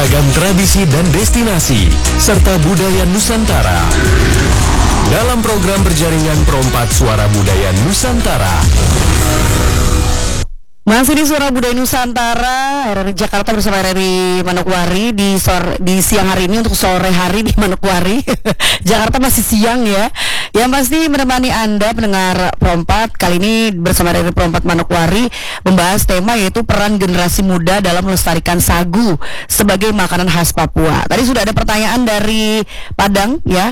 beragam tradisi dan destinasi, serta budaya Nusantara. Dalam program berjaringan Perompak Suara Budaya Nusantara. Masih di Suara Budaya Nusantara, RRI Jakarta bersama RRI Manokwari di siang hari ini untuk sore hari di Manokwari. Jakarta masih siang ya. Yang pasti menemani Anda pendengar Perompak kali ini bersama RRI Perompak Manokwari membahas tema yaitu peran generasi muda dalam melestarikan sagu sebagai makanan khas Papua. Tadi sudah ada pertanyaan dari Padang ya,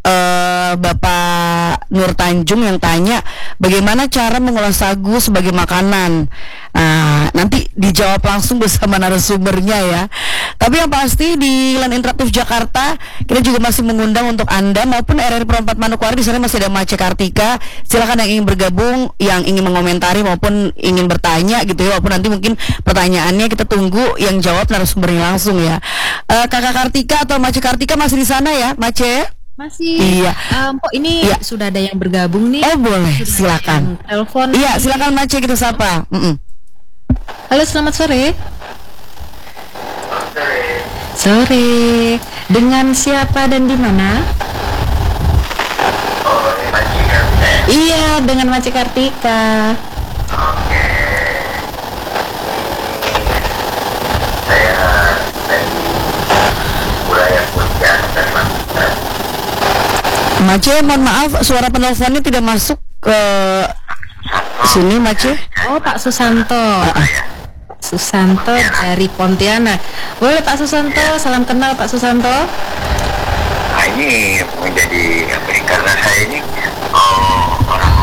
Bapak Nur Tanjung yang tanya bagaimana cara mengolah sagu sebagai makanan. Nanti dijawab langsung bersama narasumbernya ya. Tapi yang pasti di Line Interaktif Jakarta kita juga masih mengundang untuk Anda maupun RRI Perompak Manokwari. Di sana masih ada Mace Kartika. Silakan yang ingin bergabung, yang ingin mengomentari maupun ingin bertanya gitu ya. Walaupun nanti mungkin pertanyaannya kita tunggu yang jawab narasumbernya langsung ya. Kakak Kartika atau Mace Kartika masih di sana ya, Mace? Masih. Iya. Kok ini sudah ada yang bergabung nih? Oh boleh, silakan. Telepon. Iya, silakan Mace kita sapa. Halo, selamat sore. Sore. Dengan siapa dan di mana? Iya, dengan Mace Kartika. Saya dari budaya Puncak dan Makassar. Mace, mohon maaf suara penelponnya tidak masuk ke sini, Mace. Oh, Pak Susanto. Susanto dari Pontianak. Boleh Pak Susanto, salam kenal Pak Susanto. Nah, ini menjadi karena saya ini orang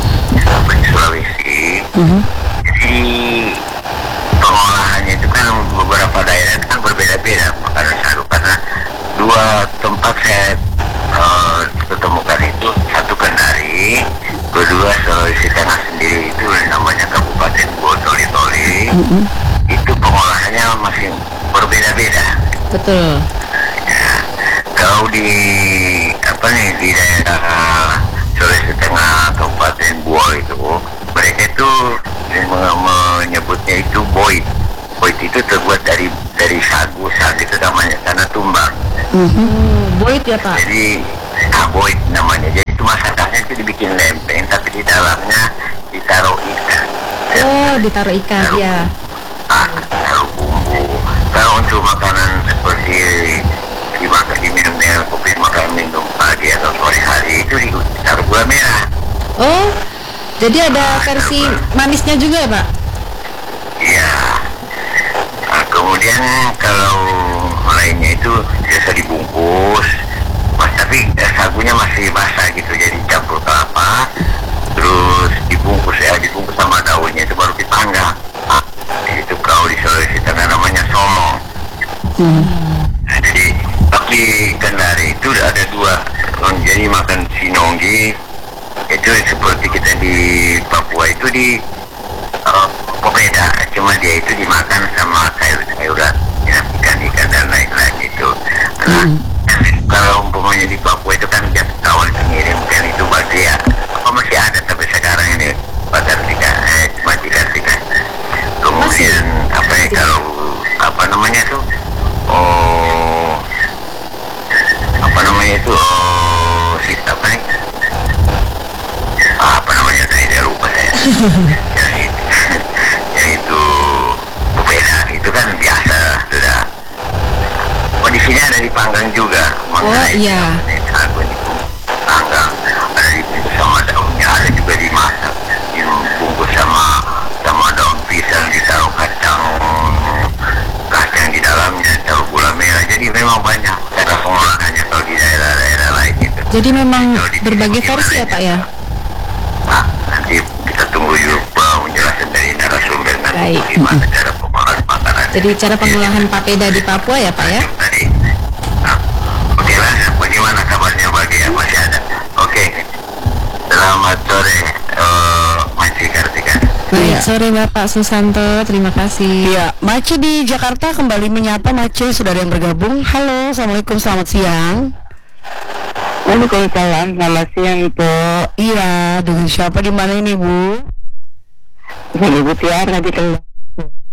Sulawesi. Jadi pengolahannya itu kan beberapa daerah kan berbeda-beda makanan sagu, karena dua tempat saya ketemukan itu, satu Kendari, kedua Sulawesi Tengah sendiri itu namanya Kabupaten Toli. Itu pengolahannya masih berbeda-beda. Betul. Ya, kalau di di daerah Sulawesi Tengah Kabupaten Buol itu mereka itu menyebutnya itu boit. Boit itu terbuat dari sagu itu namanya karena tumbang. Boit ya Pak. Jadi boit namanya. Jadi itu masakannya itu dibikin lempeng, tapi di dalamnya ditaruh ikan. Oh, ditaruh ikan ya. Taruh bumbu. Kalau untuk makanan seperti dimakan diminum dengan kopi, makan minum pagi atau sore hari itu ditaruh gula merah. Oh, jadi ada versi manisnya juga ya Pak? Iya. Kemudian kalau lainnya itu biasa dibungkus, tapi sagunya masih basah gitu, jadi campur kelapa, terus dibungkus sama daunnya itu baru dipanggang. Itu kalau di Sulawesi Tengah namanya somong. Nah, jadi tapi Kendari itu ada dua. Jadi makan sinonggi itu seperti kita di Papua itu di beda, cuma dia itu dimakan sama sayur-sayuran, ya, ikan-ikan dan lain-lain itu. Nah, kalau umpamanya di Papua itu kan tiap tahun pengirim kan itu bagian apa masih ada tapi sekarang ini Mace Kartika. Kemudian kalau saya lupa saya. Yaitu beda itu kan biasa sudah. Di sini ada dipanggang juga. Oh iya. Sagu dipanggang, ada dibungkus sama daunnya, ada juga dimasak, dibungkus sama daun pisang, ditaruh kacang di dalamnya, taruh gula merah. Jadi memang banyak cara pengolahannya kalau di daerah-daerah lain itu. Jadi memang berbagai versi ya Pak ya? Nah, nanti kita tunggu juga penjelasan dari narasumber nanti. Baik. Bagaimana cara pengolahan makanan. Jadi cara pengolahan papeda di Papua ya Pak ya? Nah, oke lah, bagaimana kabarnya bagi yang masih ada? Oke. Selamat sore, Mace Kartika. Baik, sore Bapak Susanto, terima kasih. Iya, Mace di Jakarta kembali menyapa. Mace sudah ada yang bergabung. Halo, assalamualaikum, selamat siang. Waalaikumsalam, selamat siang Ibu. Iya, dengan siapa di mana ini Bu? Ibu Tiara di Kendari.